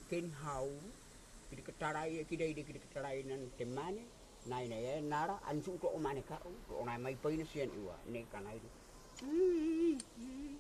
ken hau kiri katarai kidai de kiri katarai nan temane nai nai nara ansu ko mane ka o nai mai paina sian iwa ne kanai